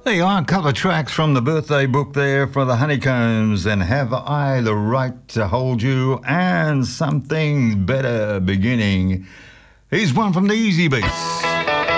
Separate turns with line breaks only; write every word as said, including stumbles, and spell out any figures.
There you are, a couple of tracks from the birthday book there for the Honeycombs, and Have I the Right to Hold You, and Something Better Beginning. Here's one from the Easy Beats.